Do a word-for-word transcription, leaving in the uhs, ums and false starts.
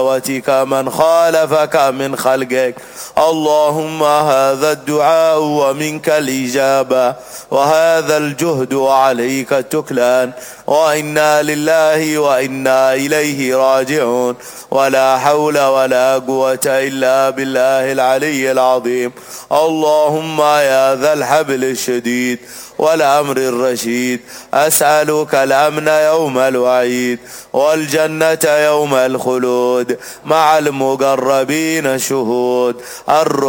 من خالفك من خلقك. اللهم هذا الدعاء ومنك الإجابة، وهذا الجهد وعليك التكلان، وإنا لله وإنا إليه راجعون، ولا حول ولا قوة إلا بالله العلي العظيم. اللهم يا ذا الحبل الشديد والأمر الرشيد، أسألك الأمن يوم الوعيد، والجنة يوم الخلود مع المقربين شهود.